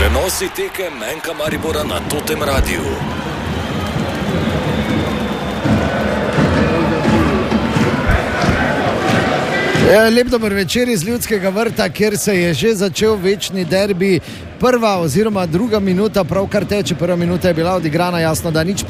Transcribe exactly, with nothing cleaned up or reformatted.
Prenosi tekem Menka Maribora na Totem Radiu. Lep dober večer iz Ljudskega vrta, kjer se je že začel večni derbi. Prva oziroma druga minuta pravkar teče, prva minuta je bila odigrana, jasno, da nič